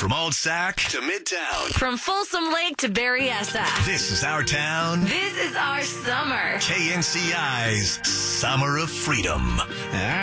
From Old Sac to Midtown. From Folsom Lake to Berryessa. This is our town. This is our summer. KNCI's Summer of Freedom.